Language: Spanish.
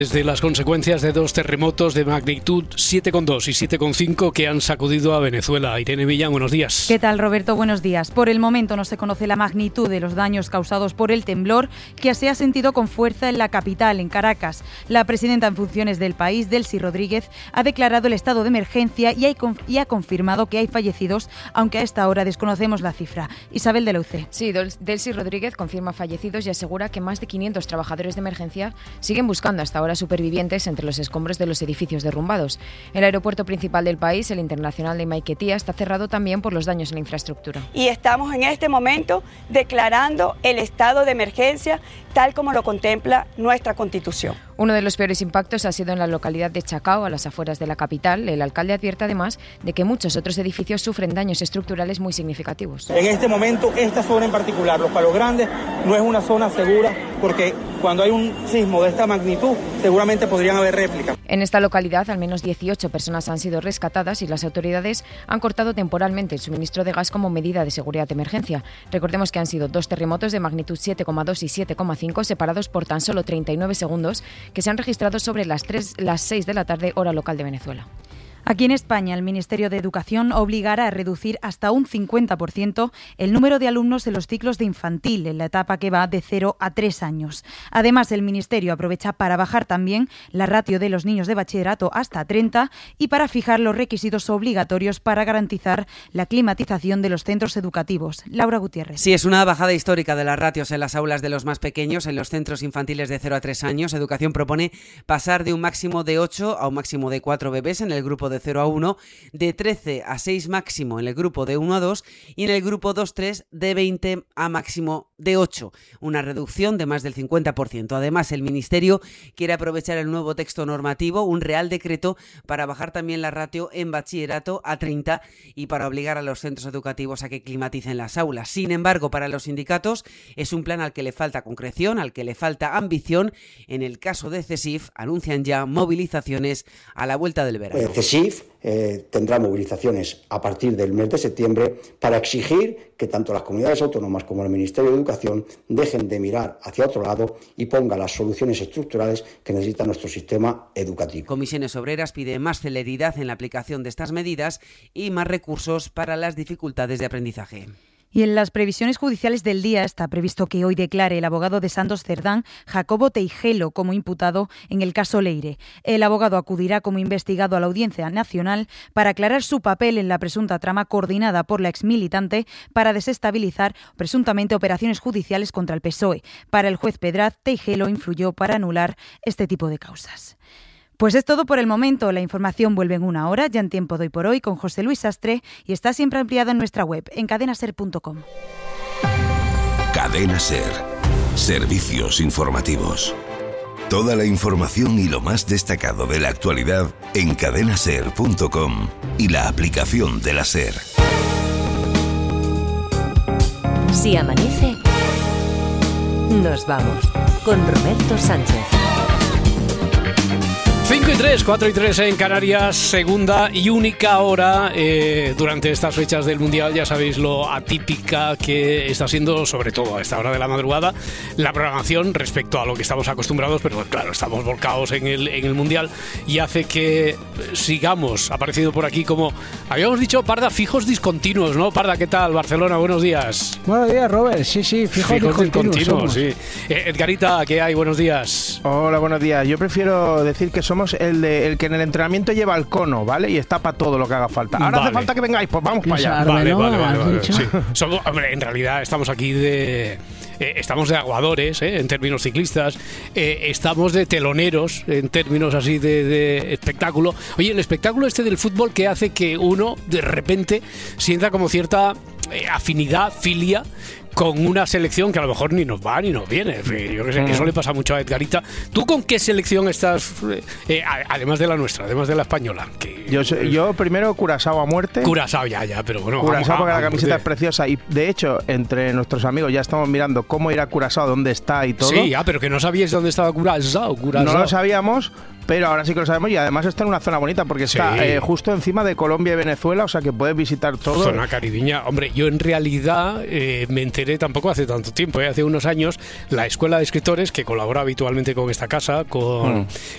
Desde las consecuencias de dos terremotos de magnitud 7,2 y 7,5 que han sacudido a Venezuela. Irene Millán, buenos días. ¿Qué tal, Roberto? Buenos días. Por el momento no se conoce la magnitud de los daños causados por el temblor que se ha sentido con fuerza en la capital, en Caracas. La presidenta en funciones del país, Delcy Rodríguez, ha declarado el estado de emergencia y ha confirmado que hay fallecidos, aunque a esta hora desconocemos la cifra. Isabel de la UC. Sí, Delcy Rodríguez confirma fallecidos y asegura que más de 500 trabajadores de emergencia siguen buscando hasta ahora supervivientes entre los escombros de los edificios derrumbados. El aeropuerto principal del país, el Internacional de Maiquetía, está cerrado también por los daños en la infraestructura. Y estamos en este momento declarando el estado de emergencia tal como lo contempla nuestra Constitución. Uno de los peores impactos ha sido en la localidad de Chacao, a las afueras de la capital. El alcalde advierte además de que muchos otros edificios sufren daños estructurales muy significativos. En este momento, esta zona en particular, Los Palos Grandes, no es una zona segura porque cuando hay un sismo de esta magnitud, seguramente podrían haber réplicas. En esta localidad, al menos 18 personas han sido rescatadas y las autoridades han cortado temporalmente el suministro de gas como medida de seguridad de emergencia. Recordemos que han sido dos terremotos de magnitud 7,2 y 7,5 separados por tan solo 39 segundos que se han registrado sobre las 6 de la tarde, hora local de Venezuela. Aquí en España, el Ministerio de Educación obligará a reducir hasta un 50% el número de alumnos en los ciclos de infantil, en la etapa que va de 0 a 3 años. Además, el Ministerio aprovecha para bajar también la ratio de los niños de bachillerato hasta 30 y para fijar los requisitos obligatorios para garantizar la climatización de los centros educativos. Laura Gutiérrez. Sí, es una bajada histórica de las ratios en las aulas de los más pequeños, en los centros infantiles de 0 a 3 años. Educación propone pasar de un máximo de 8 a un máximo de 4 bebés en el grupo de 0 a 1, de 13 a 6 máximo en el grupo de 1 a 2 y en el grupo 2-3 de 20 a máximo de 8, una reducción de más del 50%. Además, el Ministerio quiere aprovechar el nuevo texto normativo, un real decreto, para bajar también la ratio en bachillerato a 30 y para obligar a los centros educativos a que climaticen las aulas. Sin embargo, para los sindicatos es un plan al que le falta concreción, al que le falta ambición. En el caso de CESIF, anuncian ya movilizaciones a la vuelta del verano. CESIF tendrá movilizaciones a partir del mes de septiembre para exigir que tanto las comunidades autónomas como el Ministerio de Educación dejen de mirar hacia otro lado y pongan las soluciones estructurales que necesita nuestro sistema educativo. Comisiones Obreras pide más celeridad en la aplicación de estas medidas y más recursos para las dificultades de aprendizaje. Y en las previsiones judiciales del día está previsto que hoy declare el abogado de Santos Cerdán, Jacobo Teijelo, como imputado en el caso Leire. El abogado acudirá como investigado a la Audiencia Nacional para aclarar su papel en la presunta trama coordinada por la exmilitante para desestabilizar presuntamente operaciones judiciales contra el PSOE. Para el juez Pedraz, Teijelo influyó para anular este tipo de causas. Pues es todo por el momento. La información vuelve en una hora, ya en Tiempo de Hoy por Hoy, con José Luis Sastre, y está siempre ampliada en nuestra web, en cadenaser.com. Cadena Ser. Servicios informativos. Toda la información y lo más destacado de la actualidad en cadenaser.com y la aplicación de la Ser. Si amanece, nos vamos con Roberto Sánchez. 5 y 3, 4 y 3 en Canarias, segunda y única hora durante estas fechas del Mundial. Ya sabéis lo atípica que está siendo, sobre todo a esta hora de la madrugada, la programación respecto a lo que estamos acostumbrados, pero claro, estamos volcados en el Mundial y hace que sigamos apareciendo por aquí, como habíamos dicho, Parda, fijos discontinuos, ¿no? Parda, ¿qué tal? Barcelona, buenos días. Buenos días, Robert. Sí, fijos discontinuos. Sí. Edgarita, ¿qué hay? Buenos días. Hola, buenos días. Yo prefiero decir que somos el que en el entrenamiento lleva el cono, ¿vale? Y está para todo lo que haga falta. Ahora hace falta que vengáis, pues vamos para allá. Vale. Sí. Hombre, en realidad estamos aquí estamos de aguadores, en términos ciclistas, estamos de teloneros en términos así de espectáculo. Oye, el espectáculo este del fútbol que hace que uno de repente sienta como cierta afinidad, filia con una selección que a lo mejor ni nos va ni nos viene. Yo que sé, eso le pasa mucho a Edgarita. ¿Tú con qué selección estás, además de la nuestra, además de la española? Yo primero Curazao a muerte. Curazao ya, pero bueno. Curazao porque la camiseta es preciosa y de hecho entre nuestros amigos ya estamos mirando cómo ir a Curazao, dónde está y todo. Sí, pero que no sabíais dónde estaba Curazao. No lo sabíamos, pero ahora sí que lo sabemos y además está en una zona bonita porque está justo encima de Colombia y Venezuela, o sea que puedes visitar todo. Zona caribeña. Hombre, yo en realidad me enteré tampoco hace tanto tiempo, hace unos años, la Escuela de Escritores, que colabora habitualmente con esta casa, con